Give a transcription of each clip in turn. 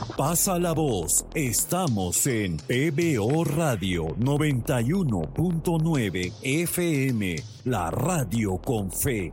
Pasa la voz. Estamos en PBO Radio 91.9 FM, la radio con fe.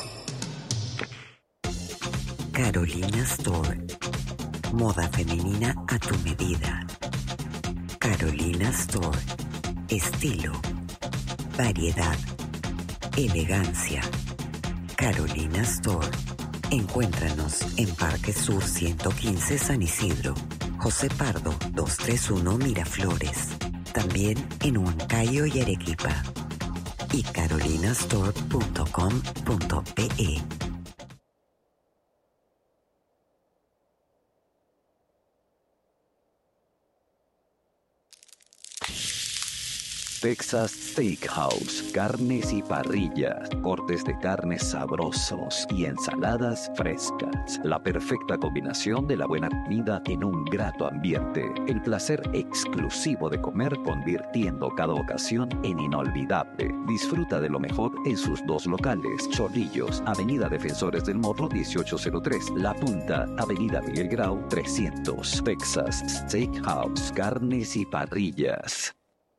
Carolina Store. Moda femenina a tu medida. Carolina Store. Estilo, variedad, elegancia. Carolina Store. Encuéntranos en Parque Sur 115 San Isidro, José Pardo 231 Miraflores. También en Huancayo y Arequipa. Y carolinastore.com.pe. Texas Steakhouse, carnes y parrillas, cortes de carnes sabrosos y ensaladas frescas. La perfecta combinación de la buena comida en un grato ambiente. El placer exclusivo de comer convirtiendo cada ocasión en inolvidable. Disfruta de lo mejor en sus dos locales. Chorrillos, Avenida Defensores del Morro 1803. La Punta, Avenida Miguel Grau 300. Texas Steakhouse, carnes y parrillas.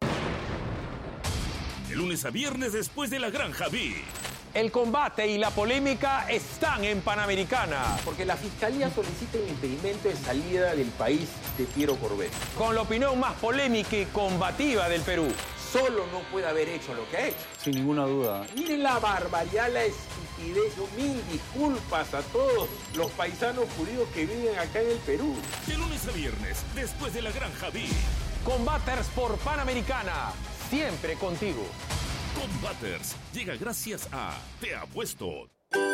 De lunes a viernes después de la Granja B. El combate y la polémica están en Panamericana. Porque la Fiscalía solicita el impedimento de salida del país de Piero Corbet. Con la opinión más polémica y combativa del Perú. Solo no puede haber hecho lo que ha hecho. Sin ninguna duda. Miren la barbaridad, la estupidez. Mil disculpas a todos los paisanos judíos que viven acá en el Perú. De lunes a viernes después de la Granja B. Combaters por Panamericana. Siempre contigo. Combaters llega gracias a Te Apuesto.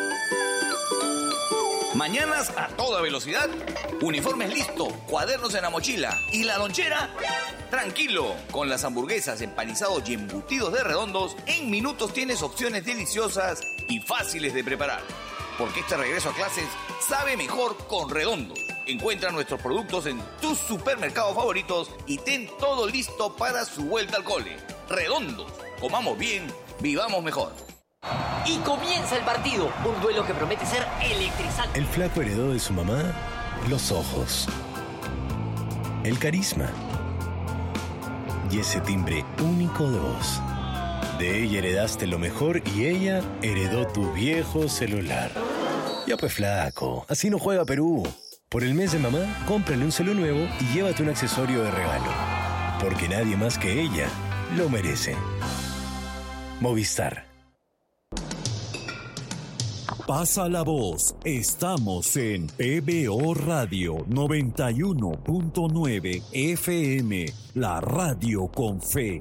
Mañanas a toda velocidad, uniformes listos, cuadernos en la mochila y la lonchera. Tranquilo, con las hamburguesas, empanizados y embutidos de Redondos, en minutos tienes opciones deliciosas y fáciles de preparar. Porque este regreso a clases sabe mejor con Redondos. Encuentra nuestros productos en tus supermercados favoritos y ten todo listo para su vuelta al cole. Redondos, comamos bien, vivamos mejor. Y comienza el partido, un duelo que promete ser electrizante. El flaco heredó de su mamá los ojos, el carisma y ese timbre único de voz. De ella heredaste lo mejor y ella heredó tu viejo celular. Ya pues flaco, así no juega Perú. Por el mes de mamá, cómprale un celu nuevo y llévate un accesorio de regalo. Porque nadie más que ella lo merece. Movistar. Pasa la voz. Estamos en PBO Radio 91.9 FM, la radio con fe.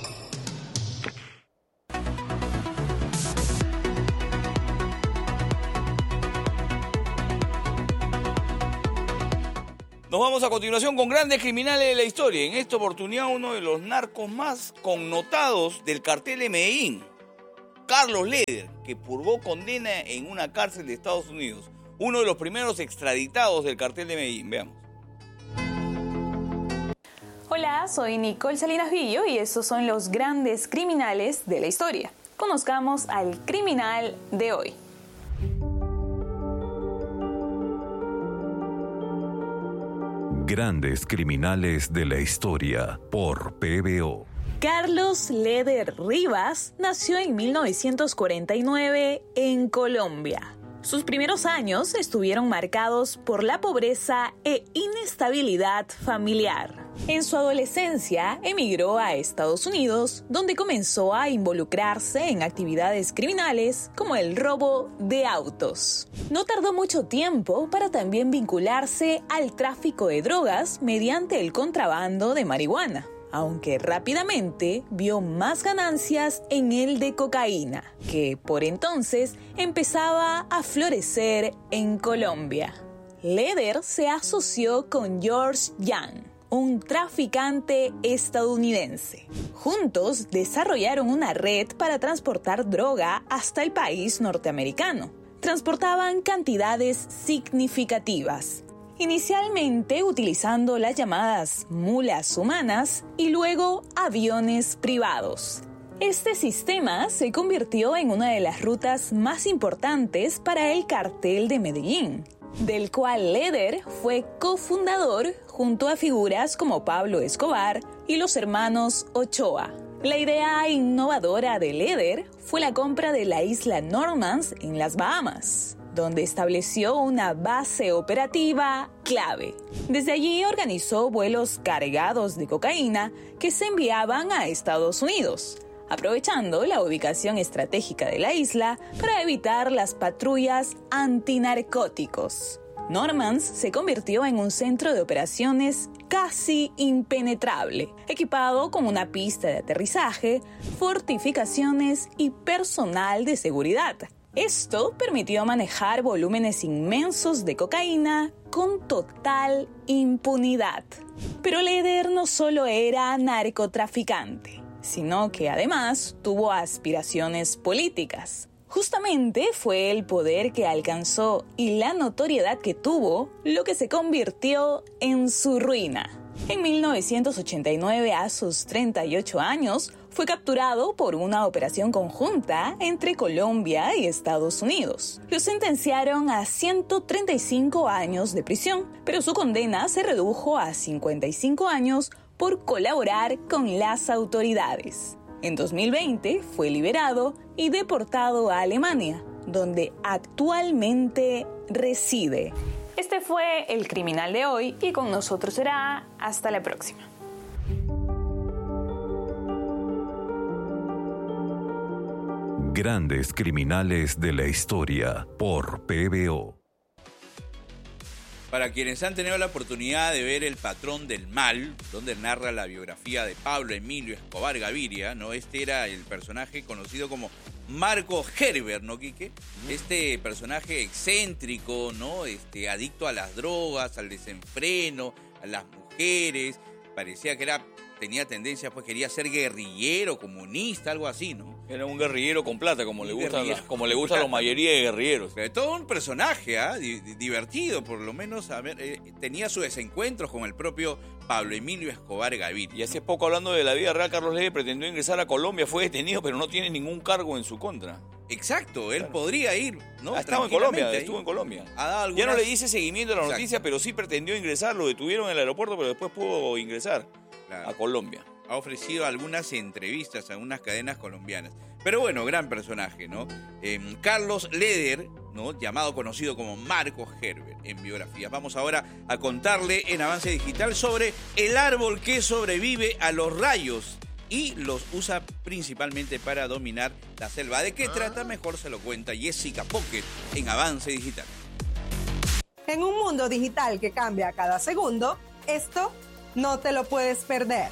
Nos vamos a continuación con grandes criminales de la historia. En esta oportunidad uno de los narcos más connotados del cartel de Medellín, Carlos Leder, que purgó condena en una cárcel de Estados Unidos. Uno de los primeros extraditados del cartel de Medellín. Veamos. Hola, soy Nicole Salinas Villo y estos son los grandes criminales de la historia. Conozcamos al criminal de hoy. Grandes criminales de la historia por PBO. Carlos Leder Rivas nació en 1949 en Colombia. Sus primeros años estuvieron marcados por la pobreza e inestabilidad familiar. En su adolescencia emigró a Estados Unidos, donde comenzó a involucrarse en actividades criminales como el robo de autos. No tardó mucho tiempo para también vincularse al tráfico de drogas mediante el contrabando de marihuana, aunque rápidamente vio más ganancias en el de cocaína, que por entonces empezaba a florecer en Colombia. Leder se asoció con George Young, un traficante estadounidense. Juntos desarrollaron una red para transportar droga hasta el país norteamericano. Transportaban cantidades significativas, inicialmente utilizando las llamadas mulas humanas y luego aviones privados. Este sistema se convirtió en una de las rutas más importantes para el cartel de Medellín, del cual Leder fue cofundador junto a figuras como Pablo Escobar y los hermanos Ochoa. La idea innovadora de Leder fue la compra de la isla Normans en las Bahamas, donde estableció una base operativa clave. Desde allí organizó vuelos cargados de cocaína que se enviaban a Estados Unidos, aprovechando la ubicación estratégica de la isla para evitar las patrullas antinarcóticos. Normans se convirtió en un centro de operaciones casi impenetrable, equipado con una pista de aterrizaje, fortificaciones y personal de seguridad. Esto permitió manejar volúmenes inmensos de cocaína con total impunidad. Pero Leder no solo era narcotraficante, sino que además tuvo aspiraciones políticas. Justamente fue el poder que alcanzó y la notoriedad que tuvo lo que se convirtió en su ruina. En 1989, a sus 38 años, fue capturado por una operación conjunta entre Colombia y Estados Unidos. Lo sentenciaron a 135 años de prisión, pero su condena se redujo a 55 años por colaborar con las autoridades. En 2020 fue liberado y deportado a Alemania, donde actualmente reside. Este fue El Criminal de hoy y con nosotros será hasta la próxima. Grandes criminales de la historia por PBO. Para quienes han tenido la oportunidad de ver El Patrón del Mal, donde narra la biografía de Pablo Emilio Escobar Gaviria, ¿no? Este era el personaje conocido como Marco Herbert, ¿no, Quique? Este personaje excéntrico, ¿no? Adicto a las drogas, al desenfreno, a las mujeres. Parecía que tenía tendencia, pues quería ser guerrillero, comunista, algo así, ¿no? Era un guerrillero con plata, como le gusta a la mayoría de guerrilleros. Pero todo un personaje, divertido, por lo menos. Tenía sus desencuentros con el propio Pablo Emilio Escobar Gaviria. Y hace poco, hablando de la vida real, Carlos Leder pretendió ingresar a Colombia, fue detenido, pero no tiene ningún cargo en su contra. Exacto, él podría ir, ¿no? Estuvo en Colombia. Ya no le dice seguimiento a la noticia, pero sí pretendió ingresar, lo detuvieron en el aeropuerto, pero después pudo ingresar a Colombia. Ha ofrecido algunas entrevistas a algunas cadenas colombianas. Pero bueno, gran personaje, ¿no? Carlos Leder, ¿no? Conocido como Marco Herbert en biografías. Vamos ahora a contarle en Avance Digital sobre el árbol que sobrevive a los rayos y los usa principalmente para dominar la selva. ¿De qué trata? Mejor se lo cuenta Jessica Pocket en Avance Digital. En un mundo digital que cambia cada segundo, esto no te lo puedes perder.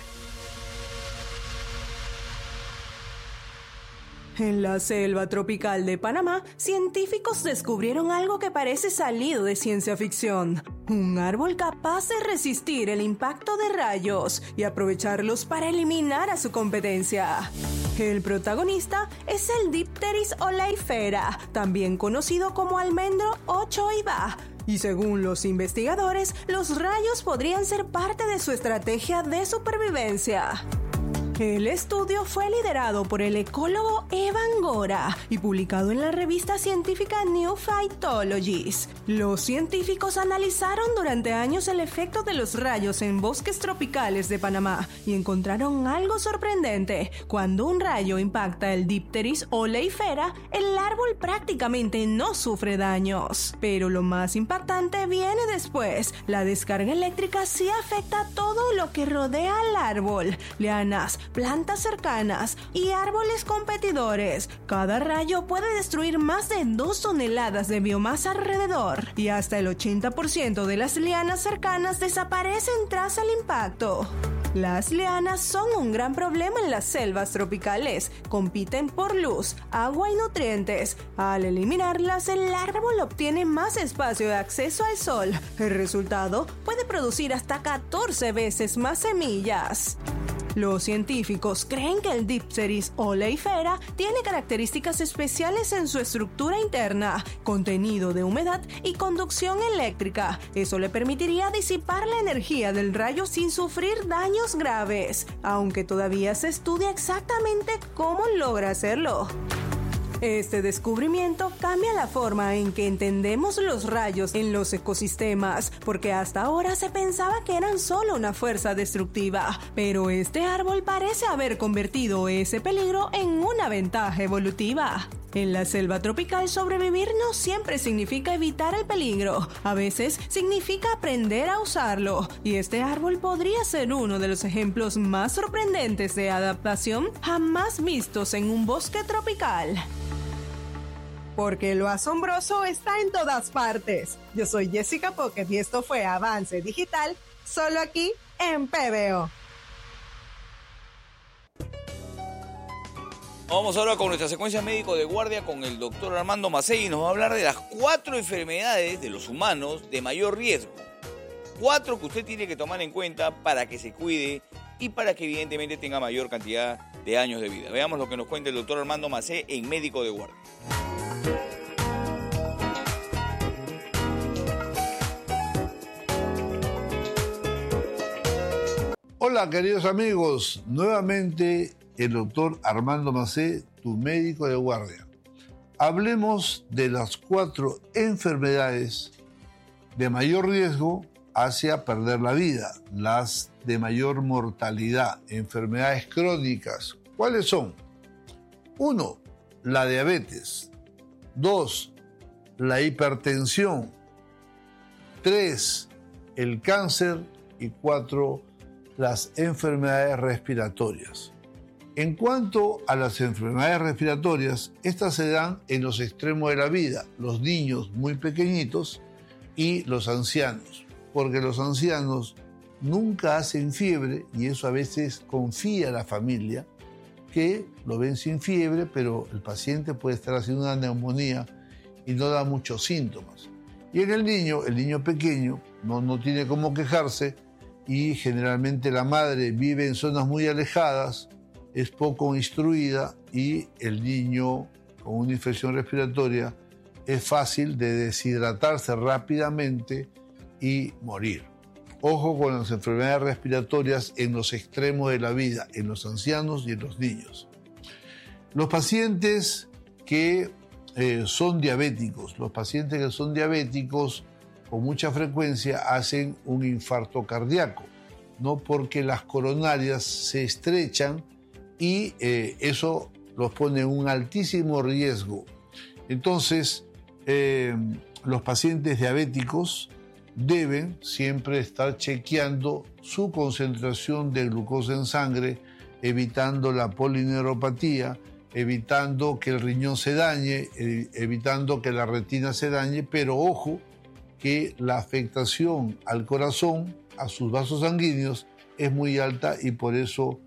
En la selva tropical de Panamá, científicos descubrieron algo que parece salido de ciencia ficción. Un árbol capaz de resistir el impacto de rayos y aprovecharlos para eliminar a su competencia. El protagonista es el Dipteris oleifera, también conocido como almendro o choiva. Y según los investigadores, los rayos podrían ser parte de su estrategia de supervivencia. El estudio fue liderado por el ecólogo Evan Gora y publicado en la revista científica New Phytologist. Los científicos analizaron durante años el efecto de los rayos en bosques tropicales de Panamá y encontraron algo sorprendente. Cuando un rayo impacta el Dipteris oleifera, el árbol prácticamente no sufre daños. Pero lo más impactante viene después. La descarga eléctrica sí afecta a todo lo que rodea al árbol. Lianas, plantas cercanas y árboles competidores. Cada rayo puede destruir más de 2 toneladas de biomasa alrededor y hasta el 80% de las lianas cercanas desaparecen tras el impacto. Las lianas son un gran problema en las selvas tropicales. Compiten por luz, agua y nutrientes. Al eliminarlas, el árbol obtiene más espacio de acceso al sol. El resultado puede producir hasta 14 veces más semillas. Los científicos creen que el Dipteris oleifera tiene características especiales en su estructura interna, contenido de humedad y conducción eléctrica. Eso le permitiría disipar la energía del rayo sin sufrir daños graves, aunque todavía se estudia exactamente cómo logra hacerlo. Este descubrimiento cambia la forma en que entendemos los rayos en los ecosistemas, porque hasta ahora se pensaba que eran solo una fuerza destructiva, pero este árbol parece haber convertido ese peligro en una ventaja evolutiva. En la selva tropical, sobrevivir no siempre significa evitar el peligro. A veces significa aprender a usarlo. Y este árbol podría ser uno de los ejemplos más sorprendentes de adaptación jamás vistos en un bosque tropical. Porque lo asombroso está en todas partes. Yo soy Jessica Pocket y esto fue Avance Digital, solo aquí en PBO. Vamos ahora con nuestra secuencia médico de guardia con el doctor Armando Macei y nos va a hablar de las 4 enfermedades de los humanos de mayor riesgo. 4 que usted tiene que tomar en cuenta para que se cuide y para que evidentemente tenga mayor cantidad de años de vida. Veamos lo que nos cuenta el doctor Armando Macei en Médico de Guardia. Hola queridos amigos, nuevamente el doctor Armando Macei, tu médico de guardia. Hablemos de las 4 enfermedades de mayor riesgo hacia perder la vida, las de mayor mortalidad, enfermedades crónicas. ¿Cuáles son? 1. La diabetes. 2. La hipertensión. 3. El cáncer. Y 4. Las enfermedades respiratorias. En cuanto a las enfermedades respiratorias, estas se dan en los extremos de la vida, los niños muy pequeñitos y los ancianos, porque los ancianos nunca hacen fiebre y eso a veces confía a la familia, que lo ven sin fiebre, pero el paciente puede estar haciendo una neumonía y no da muchos síntomas. Y en el niño pequeño no tiene cómo quejarse y generalmente la madre vive en zonas muy alejadas, es poco instruida y el niño con una infección respiratoria es fácil de deshidratarse rápidamente y morir. Ojo con las enfermedades respiratorias en los extremos de la vida, en los ancianos y en los niños. Los pacientes que son diabéticos, con mucha frecuencia hacen un infarto cardíaco, ¿no? Porque las coronarias se estrechan y eso los pone en un altísimo riesgo. Entonces, los pacientes diabéticos deben siempre estar chequeando su concentración de glucosa en sangre, evitando la polineuropatía, evitando que el riñón se dañe, evitando que la retina se dañe, pero ojo que la afectación al corazón, a sus vasos sanguíneos, es muy alta y por eso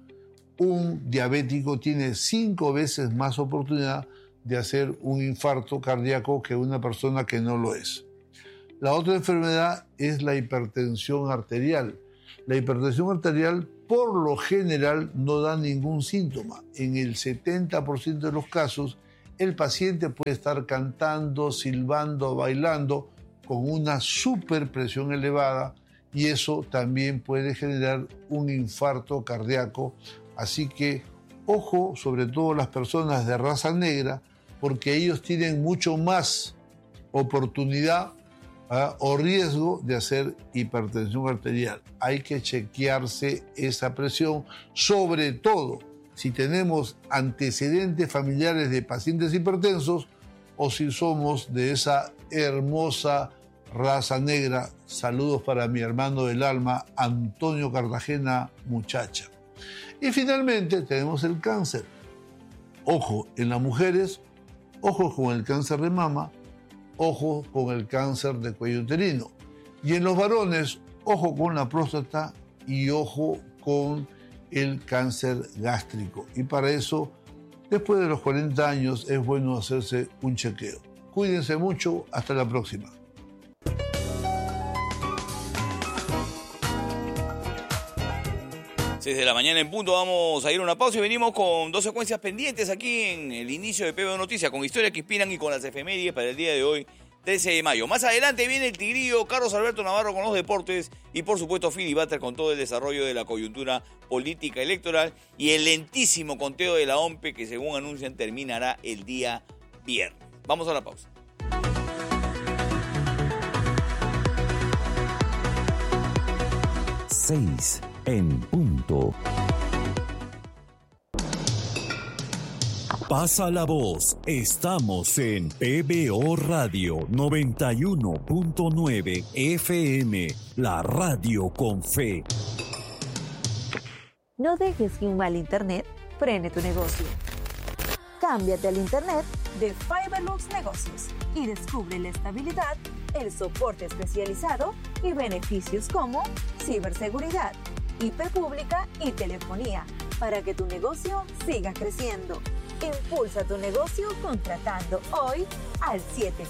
un diabético tiene 5 veces más oportunidad de hacer un infarto cardíaco que una persona que no lo es. La otra enfermedad es la hipertensión arterial. La hipertensión arterial por lo general no da ningún síntoma. En el 70% de los casos el paciente puede estar cantando, silbando, bailando con una superpresión elevada y eso también puede generar un infarto cardíaco. Así que ojo, sobre todo las personas de raza negra, porque ellos tienen mucho más oportunidad o riesgo de hacer hipertensión arterial. Hay que chequearse esa presión, sobre todo si tenemos antecedentes familiares de pacientes hipertensos o si somos de esa hermosa raza negra. Saludos para mi hermano del alma, Antonio Cartagena, muchacha. Y finalmente tenemos el cáncer. Ojo en las mujeres, ojo con el cáncer de mama, ojo con el cáncer de cuello uterino. Y en los varones, ojo con la próstata y ojo con el cáncer gástrico. Y para eso, después de los 40 años, es bueno hacerse un chequeo. Cuídense mucho, hasta la próxima. 6 de la mañana en punto, vamos a ir a una pausa y venimos con 2 secuencias pendientes aquí en el inicio de PBO Noticias, con historias que inspiran y con las efemérides para el día de hoy, 13 de mayo. Más adelante viene el Tigrillo, Carlos Alberto Navarro con los deportes y por supuesto Filibuster con todo el desarrollo de la coyuntura política electoral y el lentísimo conteo de la OMPE que según anuncian terminará el día viernes. Vamos a la pausa. Seis en punto. Pasa la voz. Estamos en PBO Radio 91.9 FM, la radio con fe. No dejes que un mal internet frene tu negocio. Cámbiate al internet de Fiberlux Negocios y descubre la estabilidad, el soporte especializado y beneficios como ciberseguridad, IP pública y telefonía para que tu negocio siga creciendo. Impulsa tu negocio contratando hoy al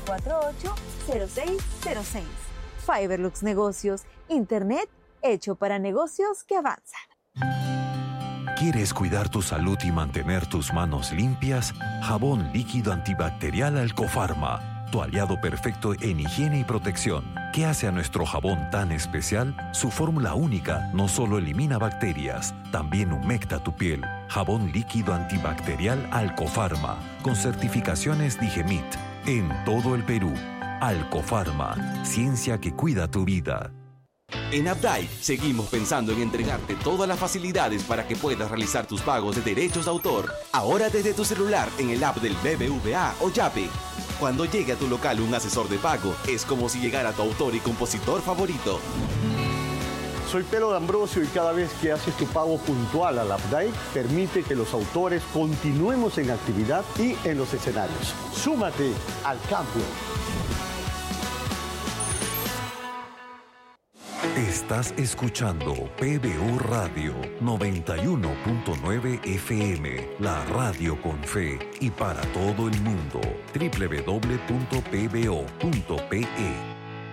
748-0606. Fiberlux Negocios, internet hecho para negocios que avanzan. ¿Quieres cuidar tu salud y mantener tus manos limpias? Jabón líquido antibacterial Alcofarma, tu aliado perfecto en higiene y protección. ¿Qué hace a nuestro jabón tan especial? Su fórmula única no solo elimina bacterias, también humecta tu piel. Jabón líquido antibacterial Alcofarma, con certificaciones Digemit, en todo el Perú. Alcofarma, ciencia que cuida tu vida. En Updike seguimos pensando en entregarte todas las facilidades para que puedas realizar tus pagos de derechos de autor. Ahora desde tu celular en el app del BBVA o Yape. Cuando llegue a tu local un asesor de pago, es como si llegara tu autor y compositor favorito. Soy Pedro D'Ambrosio y cada vez que haces tu pago puntual al Updike, permite que los autores continuemos en actividad y en los escenarios. Súmate al cambio. Estás escuchando PBO Radio 91.9 FM, la radio con fe y para todo el mundo. www.pbo.pe.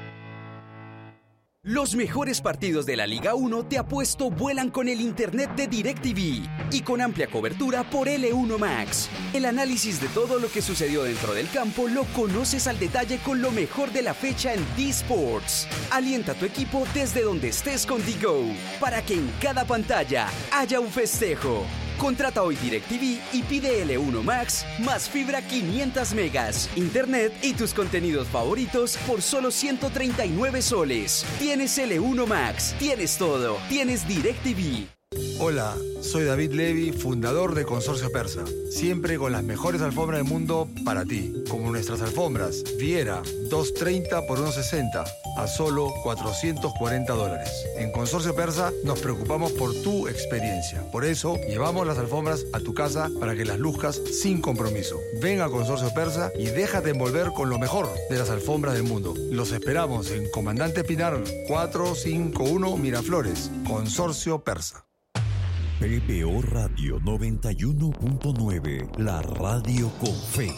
Los mejores partidos de la Liga 1 te apuesto vuelan con el internet de DirecTV y con amplia cobertura por L1 Max. El análisis de todo lo que sucedió dentro del campo lo conoces al detalle con lo mejor de la fecha en D-Sports. Alienta a tu equipo desde donde estés con DiGo para que en cada pantalla haya un festejo. Contrata hoy DirecTV y pide L1 Max más fibra 500 megas, internet y tus contenidos favoritos por solo 139 soles. Tienes L1 Max, tienes todo, tienes DirecTV. Hola, soy David Levy, fundador de Consorcio Persa. Siempre con las mejores alfombras del mundo para ti. Como nuestras alfombras Viera, 230 por 160, a solo $440. En Consorcio Persa nos preocupamos por tu experiencia. Por eso, llevamos las alfombras a tu casa para que las luzcas sin compromiso. Ven a Consorcio Persa y déjate envolver con lo mejor de las alfombras del mundo. Los esperamos en Comandante Pinar 451 Miraflores. Consorcio Persa. PBO Radio 91.9, la radio con fe.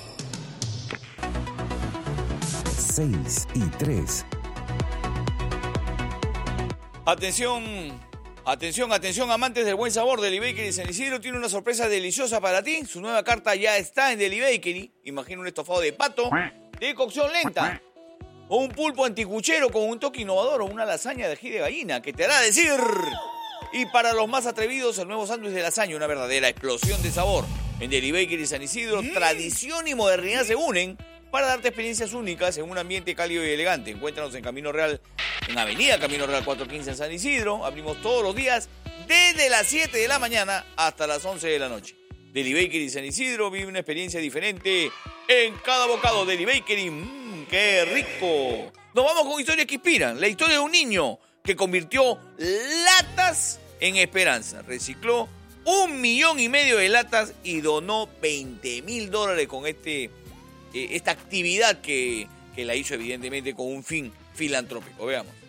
6:03. Atención, amantes del buen sabor. Deli Bakery San Isidro tiene una sorpresa deliciosa para ti. Su nueva carta ya está en Deli Bakery. Imagina un estofado de pato de cocción lenta, o un pulpo anticuchero con un toque innovador, o una lasaña de ají de gallina que te hará decir. Y para los más atrevidos, el nuevo sándwich de lasaña, una verdadera explosión de sabor. En Deli Bakery San Isidro, tradición y modernidad se unen para darte experiencias únicas en un ambiente cálido y elegante. Encuéntranos en Camino Real, en Avenida Camino Real 415 en San Isidro. Abrimos todos los días desde las 7 de la mañana hasta las 11 de la noche. Deli Bakery San Isidro vive una experiencia diferente en cada bocado. Deli Bakery, ¡qué rico! Nos vamos con historias que inspiran. La historia de un niño que convirtió latas en esperanza. Recicló 1,5 millones de latas y donó $20,000 con esta actividad que la hizo evidentemente con un fin filantrópico. Veamos.